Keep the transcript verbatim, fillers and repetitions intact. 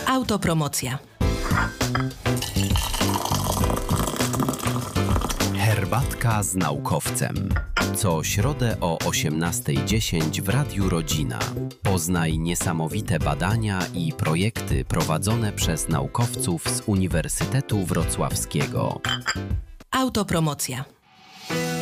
Autopromocja. Herbatka z naukowcem. Co środę o osiemnasta dziesięć w Radiu Rodzina. Poznaj niesamowite badania i projekty prowadzone przez naukowców z Uniwersytetu Wrocławskiego. Autopromocja.